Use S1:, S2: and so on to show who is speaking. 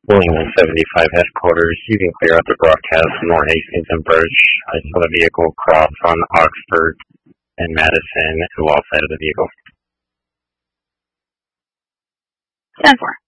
S1: William 75 headquarters. You can clear out the broadcast North Hastings and Birch. I saw the vehicle cross on Oxford and Madison and wall side of the vehicle.
S2: 10-4.